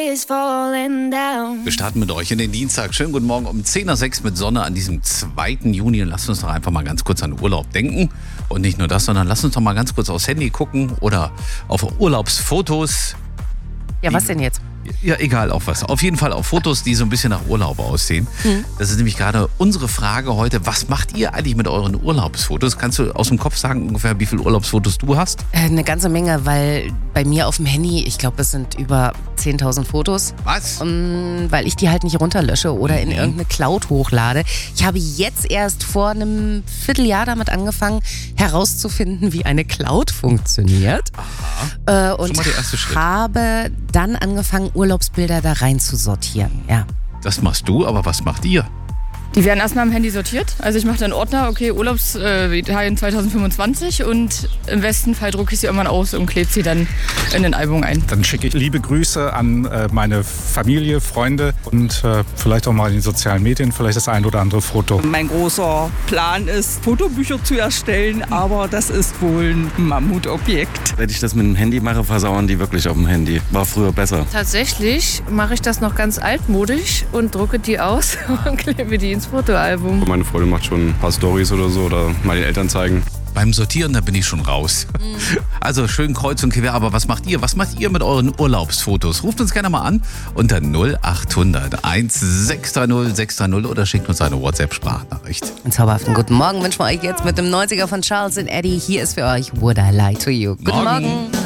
Wir starten mit euch in den Dienstag. Schönen guten Morgen um 10:06 Uhr mit Sonne an diesem 2. Juni. Und lasst uns doch einfach mal ganz kurz an Urlaub denken. Und nicht nur das, sondern lasst uns doch mal ganz kurz aufs Handy gucken oder auf Urlaubsfotos. Ja, was denn jetzt? Ja, egal auf was. Auf jeden Fall auf Fotos, die so ein bisschen nach Urlaub aussehen. Das ist nämlich gerade unsere Frage heute. Was macht ihr eigentlich mit euren Urlaubsfotos? Kannst du aus dem Kopf sagen, ungefähr wie viele Urlaubsfotos du hast? Eine ganze Menge, weil bei mir auf dem Handy, ich glaube, es sind über 10.000 Fotos. Was? Weil ich die halt nicht runterlösche oder in irgendeine Cloud hochlade. Ich habe jetzt erst vor einem Vierteljahr damit angefangen, herauszufinden, wie eine Cloud funktioniert. Aha. Und Schon mal der erste Schritt. habe dann angefangen, Urlaubsbilder da rein zu sortieren. Ja. Das machst du, aber was macht ihr? Die werden erstmal im Handy sortiert. Also ich mache dann Ordner, okay, Urlaubsitalien 2025 und im besten Fall drucke ich sie irgendwann aus und klebe sie dann in ein Album ein. Dann schicke ich liebe Grüße an meine Familie, Freunde und vielleicht auch mal in den sozialen Medien vielleicht das ein oder andere Foto. Mein großer Plan ist, Fotobücher zu erstellen, aber das ist wohl ein Mammutobjekt. Wenn ich das mit dem Handy mache, versauern die wirklich auf dem Handy. War früher besser. Tatsächlich mache ich das noch ganz altmodisch und drucke die aus und klebe die ins Fotoalbum. Meine Freundin macht schon ein paar Storys oder so oder mal den Eltern zeigen. Beim Sortieren, da bin ich schon raus. Also schön kreuz und quer, aber was macht ihr? Was macht ihr mit euren Urlaubsfotos? Ruft uns gerne mal an unter 0800 1630 630 oder schickt uns eine WhatsApp-Sprachnachricht. Einen zauberhaften guten Morgen wünschen wir euch jetzt mit dem 90er von Charles und Eddie. Hier ist für euch Would I Lie to You. Guten Morgen.